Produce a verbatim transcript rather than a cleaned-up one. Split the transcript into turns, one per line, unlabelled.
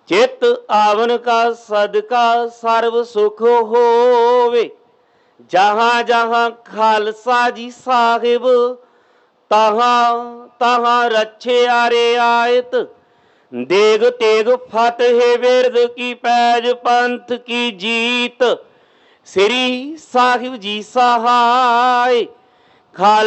चित आवन का सदका सर्व सुख होवे। जहाँ जहाँ खालसा जी साहिब तहाँ तहाँ रच्छे आरे आयत। देग तेग फतेह बिरद की पैज पंथ की जीत। श्री साहिब जी सहाय। खाल